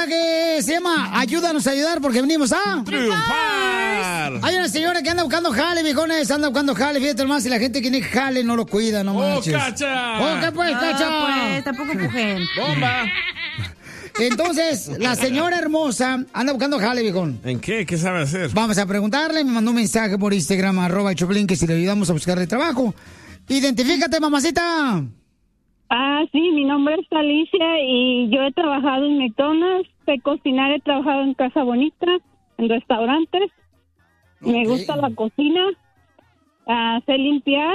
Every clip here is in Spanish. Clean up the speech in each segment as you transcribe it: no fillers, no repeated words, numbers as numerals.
mensaje se llama Ayúdanos a ayudar porque venimos a ¡triunfar! Hay una señora que anda buscando jale, viejones, anda buscando jale, fíjate nomás, y la gente que tiene jale no lo cuida, no manches. Cacha! ¿Qué pues, Cacha? Pues, tampoco mujer. ¡Bomba! Entonces, la señora hermosa anda buscando jale, viejón. ¿En qué? ¿Qué sabe hacer? Vamos a preguntarle, me mandó un mensaje por Instagram, @Choplin, que si le ayudamos a buscarle trabajo. Identifícate, mamacita. Sí, mi nombre es Alicia y yo he trabajado en McDonald's, sé cocinar, he trabajado en Casa Bonita, en restaurantes. Me gusta la cocina, sé limpiar,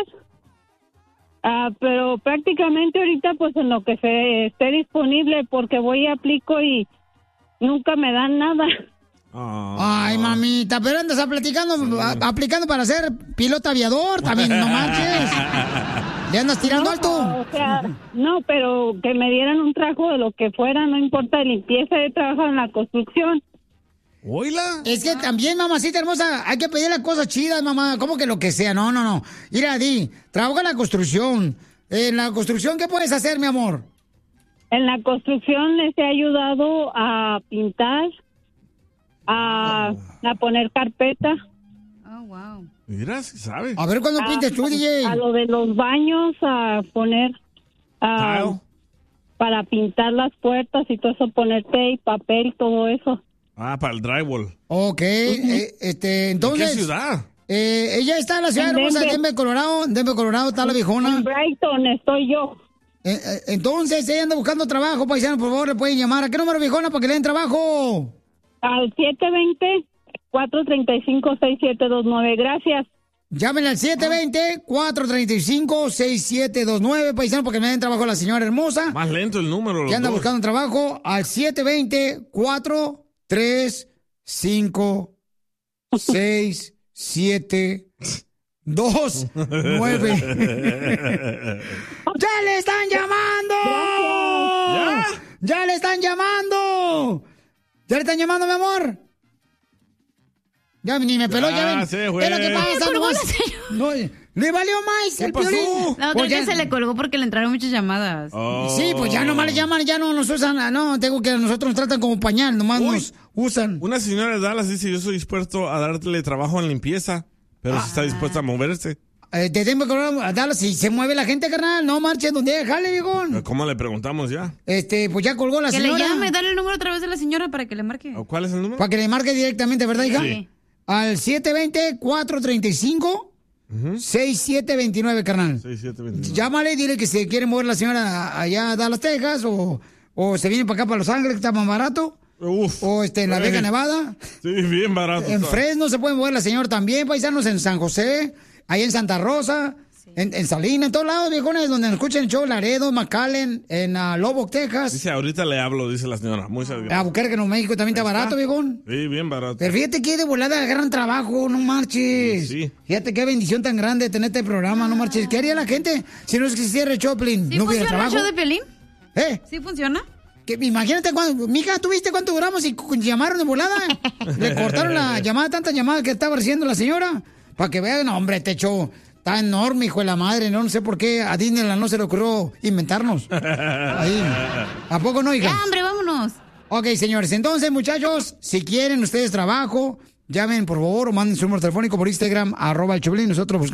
pero prácticamente ahorita pues en lo que se esté disponible, porque voy y aplico y nunca me dan nada. Ay, mamita, pero andas aplicando para ser piloto aviador, también no manches. ¿Le andas tirando alto? O sea, no, pero que me dieran un trabajo de lo que fuera, no importa de limpieza, he trabajado en la construcción. ¿Oíla? Es que también, mamacita hermosa, hay que pedirle cosas chidas, mamá. ¿Cómo que lo que sea? No. Mira, trabaja en la construcción. En la construcción, ¿qué puedes hacer, mi amor? En la construcción les he ayudado a pintar, a poner carpeta. Oh, wow. Mira, si sabe. A ver cuándo pintes tú, DJ. A lo de los baños, a poner... para pintar las puertas y todo eso, poner tape, papel, todo eso. Para el drywall. Ok, entonces... ¿En qué ciudad? Ella está en la ciudad hermosa de Denver, Colorado. Denver, Colorado, está la viejona. En Brighton estoy yo. Entonces, ella anda buscando trabajo, paisano, por favor, le pueden llamar. ¿A qué número, viejona, para que le den trabajo? Al 720-435-6729. Gracias. Llamen al 720-435-6729, paisano, porque me den trabajo a la señora hermosa. Más lento el número. Que anda buscando trabajo al 720-435-6729. ¡Ya le están llamando! ¡Ya le están llamando! ¿Ya le están llamando, mi amor? Ya ni me peló, ya ven. Es lo que pasa, nomás. No, le valió más el Piolín. La otra vez se le colgó porque le entraron muchas llamadas. Sí, pues ya nomás le llaman, ya no nos usan. No, tengo que nosotros nos tratan como pañal, nomás nos usan. Una señora de Dallas dice, yo estoy dispuesto a darle trabajo en limpieza, pero si está dispuesta a moverse. Te tengo que a Dallas, si se mueve la gente, carnal, no marchen donde jale, viejón. ¿Cómo le preguntamos ya? Pues ya colgó la señora. Que le llame, dale el número otra vez de la señora para que le marque. ¿Cuál es el número? Para que le marque directamente, ¿verdad, hija? Sí. Al 720-435-6729, carnal. 6729. Llámale, dile que se quiere mover la señora allá a Dallas, Texas, o se viene para acá, para Los Ángeles, que está más barato. O en La Vega, Nevada. Sí, bien barato. En Fresno se puede mover la señora también, paisanos, en San José, ahí en Santa Rosa, en Salinas, en todos lados, viejones, donde nos escuchen el show, Laredo, McAllen, en Lubbock, Texas. Dice, ahorita le hablo, dice la señora. Muchas gracias. Albuquerque, Nuevo México, también está barato, viejón. Sí, bien barato. Pero fíjate que de volada agarran trabajo, no marches. Sí. Fíjate qué bendición tan grande tener este programa, no marches. ¿Qué haría la gente si no existiera el Choplin? ¿Sí ¿No hubiera funciona el trabajo? show de Piolín? ¿Sí funciona? Imagínate cuando, mija, ¿tú viste cuánto duramos y llamaron de volada? Le cortaron la llamada, tantas llamadas que estaba recibiendo la señora. Para que vean, no, hombre, este show está enorme, hijo de la madre. No sé por qué a Disneyland no se le ocurrió inventarnos. Ahí. ¿A poco no, hija? Ya, hombre, vámonos. Ok, señores, entonces, muchachos, si quieren ustedes trabajo, llamen, por favor, o manden su número telefónico por Instagram, @el Choplin. Nosotros buscamos